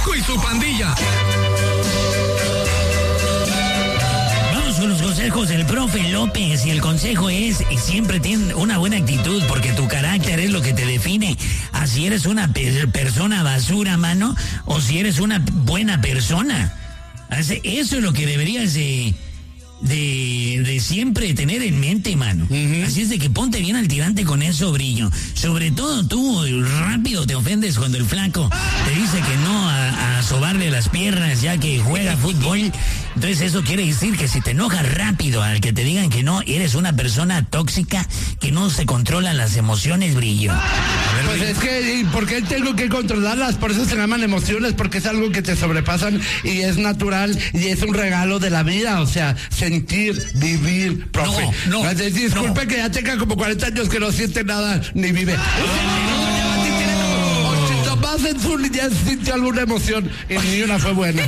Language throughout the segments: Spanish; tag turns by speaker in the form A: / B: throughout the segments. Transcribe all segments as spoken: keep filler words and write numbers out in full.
A: Choco y su pandilla.
B: Con los consejos del profe López, y el consejo es siempre ten una buena actitud, porque tu carácter es lo que te define a si eres una per- persona basura, mano, o si eres una buena persona. Eso es lo que deberías de, de, de siempre tener en mente, mano. Uh-huh. Así es de que ponte bien al tirante con eso, Brillo. Sobre todo tú, rápido te ofendes cuando el flaco te dice que no a, a sobarle las piernas ya que juega fútbol. Entonces eso quiere decir que si te enojas rápido al que te digan que no, eres una persona tóxica que no se controlan las emociones, Brillo.
C: A ver, pues Brillo. Es que, ¿por qué tengo que controlarlas? Por eso se llaman emociones, porque es algo que te sobrepasan y es natural y es un regalo de la vida. O sea, sentir, vivir, profe.
B: No, no.
C: Disculpe no. que ya tenga como cuarenta años que no siente nada ni vive. Más en su niñez sintió alguna emoción y ni una fue buena.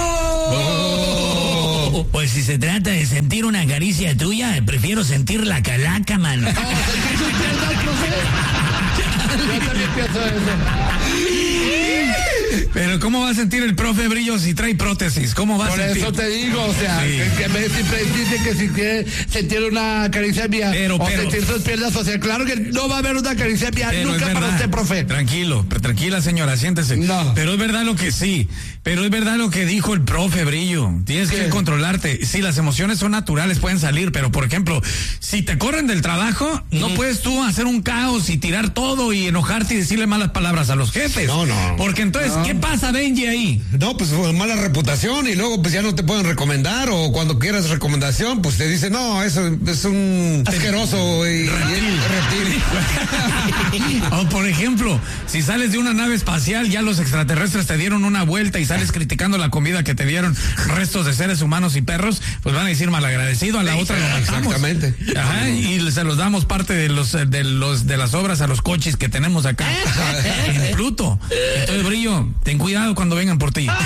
B: ¡Oh! Oh, pues si se trata de sentir una caricia tuya, prefiero sentir la calaca, mano.
C: No, sentir sus piernas, profe. Yo también pienso eso.
A: Pero ¿cómo va a sentir el profe Brillo si trae prótesis? ¿Cómo va
C: Por
A: a sentir?
C: Por eso te digo, o sea, sí. que, que me siempre dice que si quiere sentir una caricia mía
A: pero,
C: o
A: pero,
C: sentir sus piernas, o sea, claro que no va a haber una caricia mía nunca para usted, profe.
A: Tranquilo, tranquila señora, siéntese.
C: No.
A: Pero es verdad lo que sí, pero es verdad lo que dijo el profe Brillo. Tienes ¿Qué? que controlarte. Sí, las emociones son naturales, pueden salir, pero por ejemplo, si te corren del trabajo, uh-huh. no puedes tú hacer un caos y tirar todo y enojarte y decirle malas palabras a los jefes.
D: No, no.
A: Porque entonces,
D: no.
A: ¿qué pasa, Benji, ahí?
D: No, pues mala reputación y luego pues ya no te pueden recomendar, o cuando quieras recomendación, pues te dicen, no, eso es un asqueroso y reptil.
A: O por ejemplo, si sales de una nave espacial, ya los extraterrestres te dieron una vuelta y sales criticando la comida que te dieron restos de seres humanos y perros, pues van a decir malagradecido, a la sí, otra lo bajamos.
D: Exactamente.
A: Ajá, y se los damos parte de los de los de las obras a los coches que tenemos acá en Pluto. Entonces, Brillo, ten cuidado cuando vengan por ti.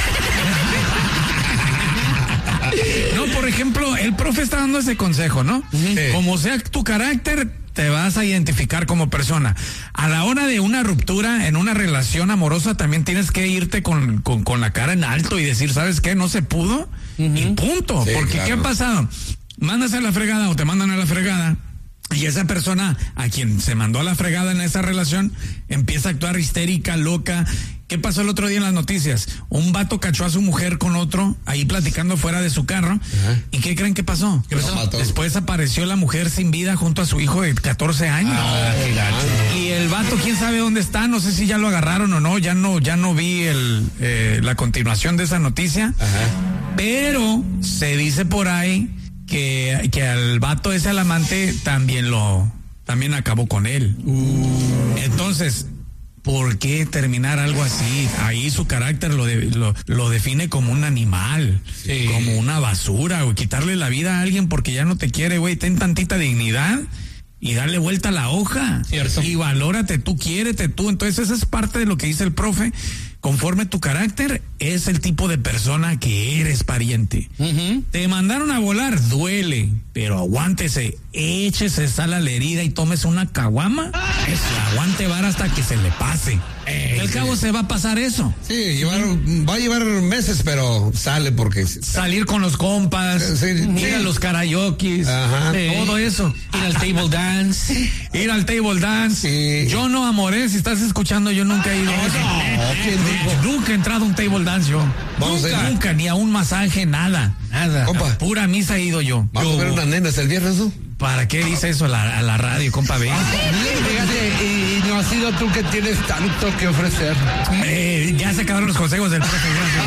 A: No, por ejemplo, el profe está dando ese consejo, ¿no? Sí. Como sea tu carácter, te vas a identificar como persona. A la hora de una ruptura en una relación amorosa, también tienes que irte con, con, con la cara en alto y decir, ¿sabes qué? No se pudo, uh-huh. y punto. Sí, porque claro. ¿qué ha pasado? Mandas a la fregada o te mandan a la fregada, y esa persona a quien se mandó a la fregada en esa relación empieza a actuar histérica, loca. ¿Qué pasó el otro día en las noticias? Un vato cachó a su mujer con otro ahí platicando fuera de su carro. Ajá. ¿Y qué creen que pasó? ¿Qué pasó? Después apareció la mujer sin vida junto a su hijo de catorce años. Ah, y el vato, quién sabe dónde está, no sé si ya lo agarraron o no, ya no, ya no vi el, eh, la continuación de esa noticia. Ajá. Pero se dice por ahí que, que al vato ese, al amante, también lo, también acabó con él. Uh. Entonces, ¿por qué terminar algo así? Ahí su carácter lo, de, lo, lo define como un animal, sí. como una basura, o quitarle la vida a alguien porque ya no te quiere, güey. Ten tantita dignidad y darle vuelta a la hoja. Cierto. Y valórate tú, quiérete tú. Entonces, esa es parte de lo que dice el profe. Conforme tu carácter, es el tipo de persona que eres, pariente. Uh-huh. Te mandaron a volar, duele, pero aguántese, échese sal a la herida y tómese una caguama. Eso, aguante vara hasta que se le pase. Eh, Al cabo se va a pasar eso.
D: Sí, llevar, va a llevar meses, pero sale porque...
A: Salir con los compas, sí, ir sí. a los karaokes, eh, todo eso. Ir al table dance, ir al table dance. Sí. Yo no, Amores, si estás escuchando, yo nunca he ido a eso. No, nunca he entrado a un table dance yo. Vamos nunca, a nunca, ni a un masaje, nada. Nada.
D: Compa.
A: Pura misa he ido yo.
D: Vamos
A: yo,
D: a ver unas nenas el viernes, ¿no?
A: ¿Para qué dice eso a la, a la radio, compa? Ve.
C: Fíjate, y no has sido tú que tienes tanto que ofrecer.
A: Eh, ya se acabaron los consejos del profe.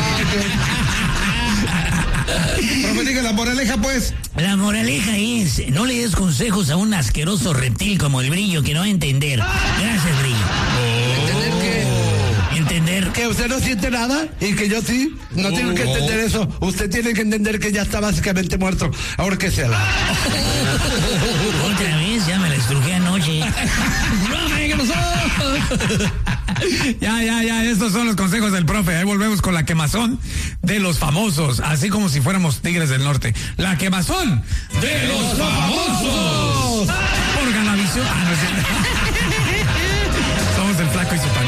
D: Profe, diga la moraleja, pues.
B: La moraleja es, no le des consejos a un asqueroso reptil como el Brillo, que no va a entender. Gracias, Brillo.
C: Oh. ¿Entender qué?
B: Entender
C: que usted no siente nada y que yo sí. No oh, tengo que entender oh. eso. Usted tiene que entender que ya está básicamente muerto. Ahora que sea la.
B: Otra vez, ya me la estrujé anoche.
A: Ya, ya, ya, estos son los consejos del profe. Ahí volvemos con la quemazón de los famosos, así como si fuéramos Tigres del Norte. La quemazón de los famosos. Por Galavisión. Ah, no es cierto.